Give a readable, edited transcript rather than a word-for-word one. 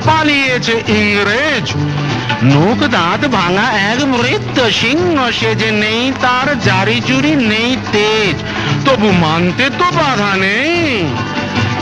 পালিয়েছে ইংরেজ। নোক দাঁত ভাঙা এক মৃত্যু সিংহ, সে যে নেই তার জারি জুরি নেই তেজ, তবু মানতে তো বাধা নেই।